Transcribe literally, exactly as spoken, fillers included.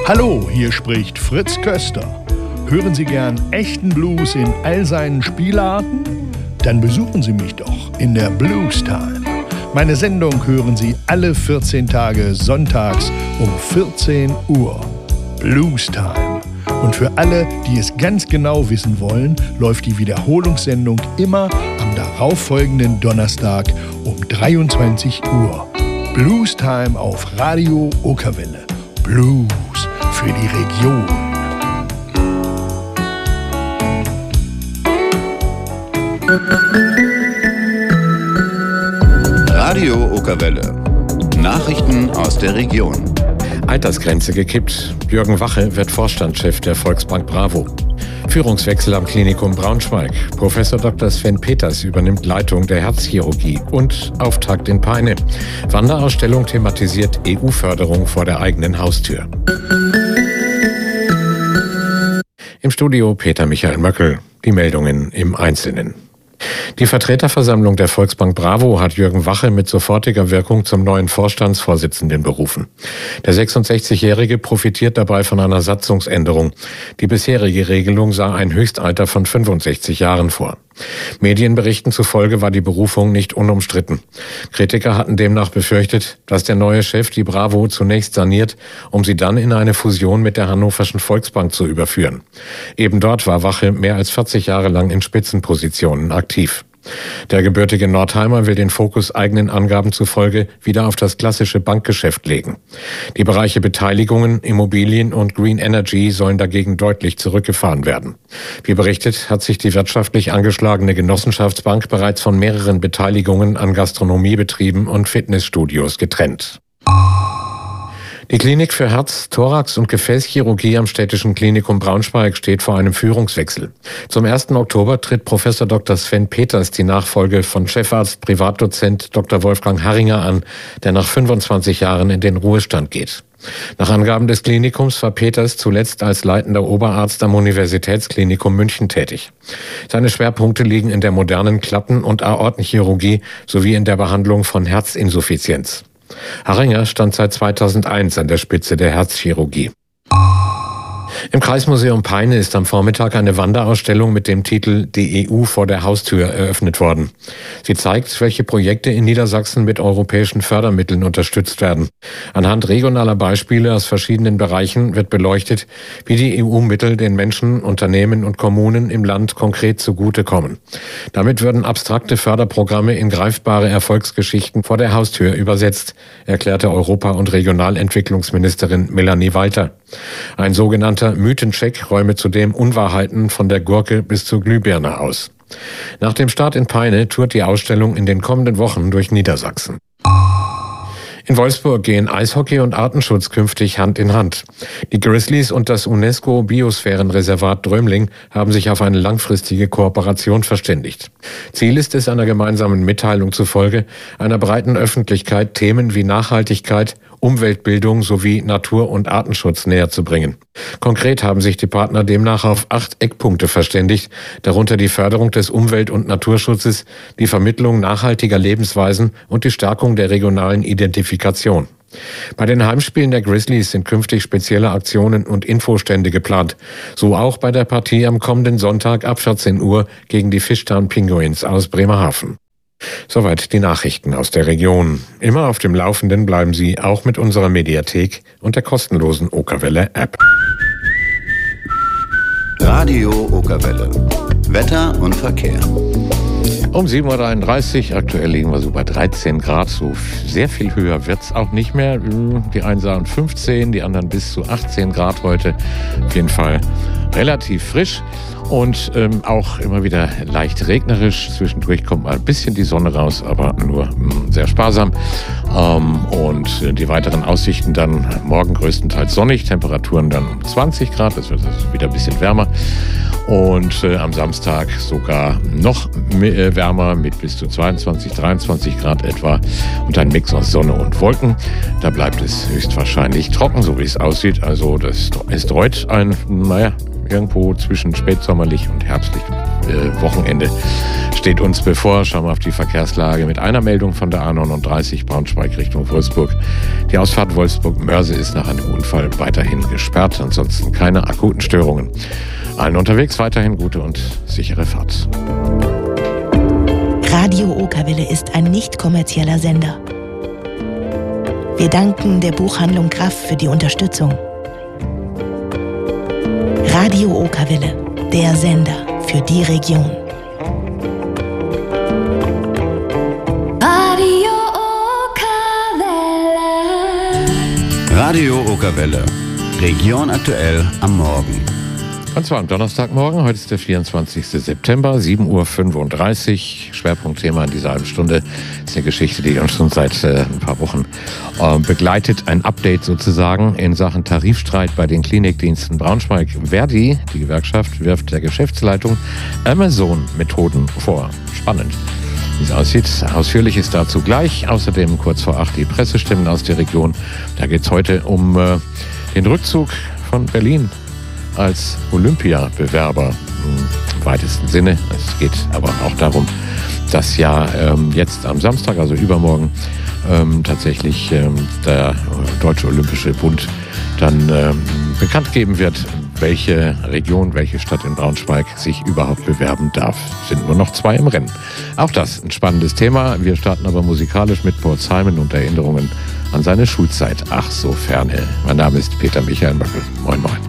Hallo, hier spricht Fritz Köster. Hören Sie gern echten Blues in all seinen Spielarten? Dann besuchen Sie mich doch in der Blues Time. Meine Sendung hören Sie alle vierzehn Tage sonntags um vierzehn Uhr. Blues Time. Und für alle, die es ganz genau wissen wollen, läuft die Wiederholungssendung immer am darauffolgenden Donnerstag um dreiundzwanzig Uhr. Blues Time auf Radio Okerwelle. Blues für die Region. Radio Okerwelle. Nachrichten aus der Region. Altersgrenze gekippt. Jürgen Wache wird Vorstandschef der Volksbank Bravo. Führungswechsel am Klinikum Braunschweig. Professor Doktor Sven Peters übernimmt Leitung der Herzchirurgie. Und Auftakt in Peine. Wanderausstellung thematisiert E U-Förderung vor der eigenen Haustür. Im Studio Peter Michael Möckel. Die Meldungen im Einzelnen. Die Vertreterversammlung der Volksbank Bravo hat Jürgen Wache mit sofortiger Wirkung zum neuen Vorstandsvorsitzenden berufen. Der sechsundsechzigjährige profitiert dabei von einer Satzungsänderung. Die bisherige Regelung sah ein Höchstalter von fünfundsechzig Jahren vor. Medienberichten zufolge war die Berufung nicht unumstritten. Kritiker hatten demnach befürchtet, dass der neue Chef die Bravo zunächst saniert, um sie dann in eine Fusion mit der Hannoverschen Volksbank zu überführen. Eben dort war Wache mehr als vierzig Jahre lang in Spitzenpositionen aktiv. Der gebürtige Nordheimer will den Fokus eigenen Angaben zufolge wieder auf das klassische Bankgeschäft legen. Die Bereiche Beteiligungen, Immobilien und Green Energy sollen dagegen deutlich zurückgefahren werden. Wie berichtet, hat sich die wirtschaftlich angeschlagene Genossenschaftsbank bereits von mehreren Beteiligungen an Gastronomiebetrieben und Fitnessstudios getrennt. Die Klinik für Herz-, Thorax- und Gefäßchirurgie am Städtischen Klinikum Braunschweig steht vor einem Führungswechsel. Zum ersten Oktober tritt Professor Doktor Sven Peters die Nachfolge von Chefarzt Privatdozent Doktor Wolfgang Harringer an, der nach fünfundzwanzig Jahren in den Ruhestand geht. Nach Angaben des Klinikums war Peters zuletzt als leitender Oberarzt am Universitätsklinikum München tätig. Seine Schwerpunkte liegen in der modernen Klappen- und Aortenchirurgie sowie in der Behandlung von Herzinsuffizienz. Harringer stand seit zweitausendeins an der Spitze der Herzchirurgie. Im Kreismuseum Peine ist am Vormittag eine Wanderausstellung mit dem Titel Die E U vor der Haustür eröffnet worden. Sie zeigt, welche Projekte in Niedersachsen mit europäischen Fördermitteln unterstützt werden. Anhand regionaler Beispiele aus verschiedenen Bereichen wird beleuchtet, wie die E U-Mittel den Menschen, Unternehmen und Kommunen im Land konkret zugutekommen. Damit würden abstrakte Förderprogramme in greifbare Erfolgsgeschichten vor der Haustür übersetzt, erklärte Europa- und Regionalentwicklungsministerin Melanie Walter. Ein sogenannter Mythencheck räume zudem Unwahrheiten von der Gurke bis zur Glühbirne aus. Nach dem Start in Peine tourt die Ausstellung in den kommenden Wochen durch Niedersachsen. In Wolfsburg gehen Eishockey und Artenschutz künftig Hand in Hand. Die Grizzlies und das UNESCO-Biosphärenreservat Drömling haben sich auf eine langfristige Kooperation verständigt. Ziel ist es, einer gemeinsamen Mitteilung zufolge, einer breiten Öffentlichkeit Themen wie Nachhaltigkeit, Umweltbildung sowie Natur- und Artenschutz näher zu bringen. Konkret haben sich die Partner demnach auf acht Eckpunkte verständigt, darunter die Förderung des Umwelt- und Naturschutzes, die Vermittlung nachhaltiger Lebensweisen und die Stärkung der regionalen Identifikation. Bei den Heimspielen der Grizzlies sind künftig spezielle Aktionen und Infostände geplant. So auch bei der Partie am kommenden Sonntag ab vierzehn Uhr gegen die Fishtown Penguins aus Bremerhaven. Soweit die Nachrichten aus der Region. Immer auf dem Laufenden bleiben Sie auch mit unserer Mediathek und der kostenlosen Okerwelle-App. Radio Okerwelle. Wetter und Verkehr. Um sieben Uhr dreiunddreißig, aktuell liegen wir so bei dreizehn Grad, so sehr viel höher wird's auch nicht mehr. Die einen sagen fünfzehn, die anderen bis zu achtzehn Grad heute. Auf jeden Fall relativ frisch und ähm, auch immer wieder leicht regnerisch. Zwischendurch kommt mal ein bisschen die Sonne raus, aber nur mh, sehr sparsam. Ähm, und äh, die weiteren Aussichten dann morgen größtenteils sonnig, Temperaturen dann um zwanzig Grad, das wird also wieder ein bisschen wärmer. Und äh, am Samstag sogar noch äh, wärmer mit bis zu zweiundzwanzig, dreiundzwanzig Grad etwa und ein Mix aus Sonne und Wolken. Da bleibt es höchstwahrscheinlich trocken, so wie es aussieht. Also das, es dreut ein, naja, irgendwo zwischen spätsommerlich und herbstlichem äh, Wochenende steht uns bevor. Schauen wir auf die Verkehrslage mit einer Meldung von der A neununddreißig Braunschweig Richtung Wolfsburg. Die Ausfahrt Wolfsburg-Mörse ist nach einem Unfall weiterhin gesperrt. Ansonsten keine akuten Störungen. Allen unterwegs weiterhin gute und sichere Fahrt. Radio Okerwelle ist ein nicht kommerzieller Sender. Wir danken der Buchhandlung Kraft für die Unterstützung. Radio Okerwelle, der Sender für die Region. Radio Okerwelle. Radio Okerwelle. Region aktuell am Morgen. Und zwar am Donnerstagmorgen, heute ist der vierundzwanzigster September, sieben Uhr fünfunddreißig. Schwerpunktthema in dieser halben Stunde ist eine Geschichte, die uns schon seit äh, ein paar Wochen äh, begleitet. Ein Update sozusagen in Sachen Tarifstreit bei den Klinikdiensten Braunschweig. Verdi, die Gewerkschaft, wirft der Geschäftsleitung Amazon-Methoden vor. Spannend. Wie es aussieht, ausführlich ist dazu gleich. Außerdem kurz vor acht die Pressestimmen aus der Region. Da geht es heute um äh, den Rückzug von Berlin als Olympiabewerber im weitesten Sinne. Es geht aber auch darum, dass ja ähm, jetzt am Samstag, also übermorgen, ähm, tatsächlich ähm, der Deutsche Olympische Bund dann ähm, bekannt geben wird, welche Region, welche Stadt in Braunschweig sich überhaupt bewerben darf. Es sind nur noch zwei im Rennen. Auch das ein spannendes Thema. Wir starten aber musikalisch mit Paul Simon und Erinnerungen an seine Schulzeit. Ach so ferne. Mein Name ist Peter Michael Möckel. Moin moin.